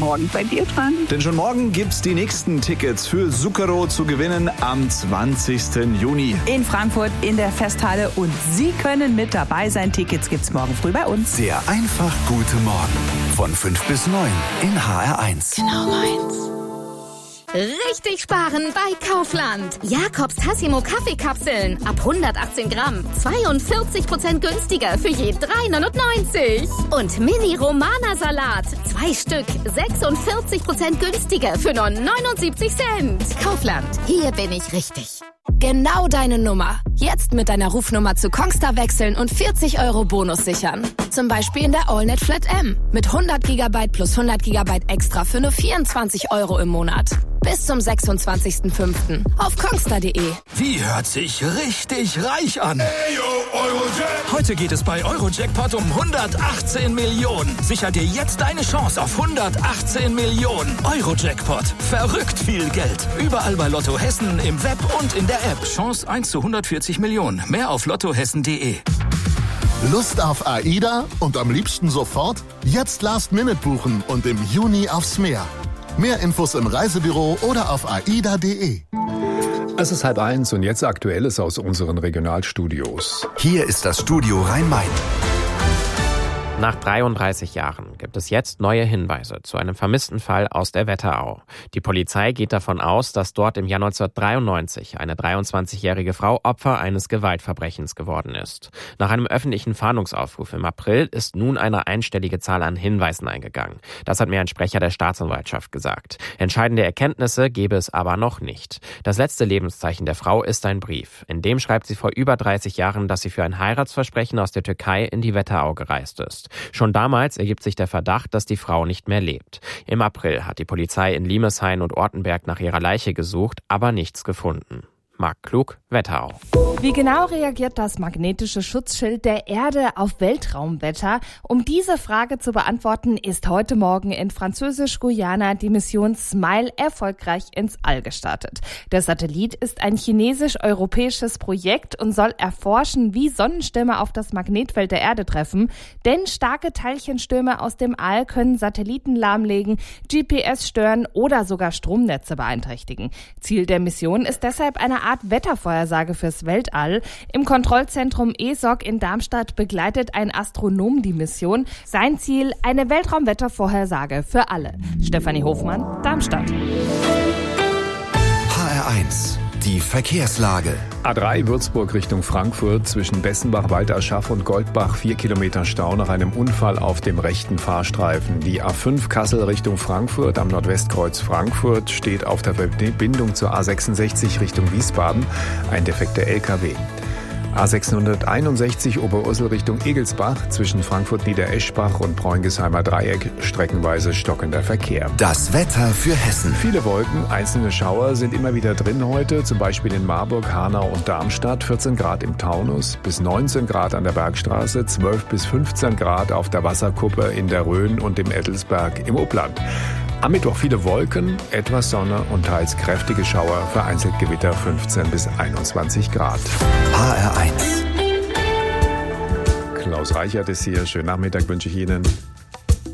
morgen bei dir dran. Denn schon morgen gibt's die nächsten Tickets für Zucchero zu gewinnen am 20. Juni. In Frankfurt in der Festhalle und Sie können mit dabei sein. Tickets gibt's morgen früh bei uns. Der einfach gute Morgen von 5 bis 9 in HR1. Genau meins. Richtig sparen bei Kaufland. Jakobs Tassimo Kaffeekapseln ab 118 Gramm. 42% günstiger für je 3,99. Und Mini Romana Salat. 2 Stück. 46% günstiger für nur 79 Cent. Kaufland. Hier bin ich richtig. Genau deine Nummer. Jetzt mit deiner Rufnummer zu Kongstar wechseln und 40 € Bonus sichern. Zum Beispiel in der AllNet Flat M. Mit 100 GB plus 100 GB extra für nur 24 € im Monat. Bis zum 26.05. auf kongstar.de. Die hört sich richtig reich an. Heute geht es bei Eurojackpot um 118 Millionen. Sicher dir jetzt deine Chance auf 118 Millionen. Eurojackpot. Verrückt viel Geld. Überall bei Lotto Hessen, im Web und in der App. Chance 1 zu 140 Millionen. Mehr auf lottohessen.de. Lust auf AIDA und am liebsten sofort? Jetzt Last-Minute buchen und im Juni aufs Meer. Mehr Infos im Reisebüro oder auf aida.de. Es ist 12:30 und jetzt Aktuelles aus unseren Regionalstudios. Hier ist das Studio Rhein-Main. Nach 33 Jahren gibt es jetzt neue Hinweise zu einem vermissten Fall aus der Wetterau. Die Polizei geht davon aus, dass dort im Jahr 1993 eine 23-jährige Frau Opfer eines Gewaltverbrechens geworden ist. Nach einem öffentlichen Fahndungsaufruf im April ist nun eine einstellige Zahl an Hinweisen eingegangen. Das hat mir ein Sprecher der Staatsanwaltschaft gesagt. Entscheidende Erkenntnisse gebe es aber noch nicht. Das letzte Lebenszeichen der Frau ist ein Brief. In dem schreibt sie vor über 30 Jahren, dass sie für ein Heiratsversprechen aus der Türkei in die Wetterau gereist ist. Schon damals ergibt sich der Verdacht, dass die Frau nicht mehr lebt. Im April hat die Polizei in Limeshain und Ortenberg nach ihrer Leiche gesucht, aber nichts gefunden. Marc Klug, Wetterau. Wie genau reagiert das magnetische Schutzschild der Erde auf Weltraumwetter? Um diese Frage zu beantworten, ist heute Morgen in Französisch-Guyana die Mission SMILE erfolgreich ins All gestartet. Der Satellit ist ein chinesisch-europäisches Projekt und soll erforschen, wie Sonnenstürme auf das Magnetfeld der Erde treffen. Denn starke Teilchenstürme aus dem All können Satelliten lahmlegen, GPS stören oder sogar Stromnetze beeinträchtigen. Ziel der Mission ist deshalb eine Art Wettervorhersage fürs Weltall. Im Kontrollzentrum ESOC in Darmstadt begleitet ein Astronom die Mission. Sein Ziel, eine Weltraumwettervorhersage für alle. Stefanie Hofmann, Darmstadt. HR1, die Verkehrslage. A3 Würzburg Richtung Frankfurt zwischen Bessenbach, Walterschaff und Goldbach 4 Kilometer Stau nach einem Unfall auf dem rechten Fahrstreifen. Die A5 Kassel Richtung Frankfurt am Nordwestkreuz Frankfurt steht auf der Verbindung zur A66 Richtung Wiesbaden ein defekter LKW. A661 Oberursel Richtung Egelsbach zwischen Frankfurt-Niedereschbach und Bräungesheimer Dreieck streckenweise stockender Verkehr. Das Wetter für Hessen. Viele Wolken, einzelne Schauer sind immer wieder drin heute, zum Beispiel in Marburg, Hanau und Darmstadt, 14 Grad im Taunus, bis 19 Grad an der Bergstraße, 12 bis 15 Grad auf der Wasserkuppe in der Rhön und im Ettelsberg im Upland. Am Mittwoch viele Wolken, etwas Sonne und teils kräftige Schauer, vereinzelt Gewitter 15 bis 21 Grad. HR1. Klaus Reichert ist hier. Schönen Nachmittag wünsche ich Ihnen.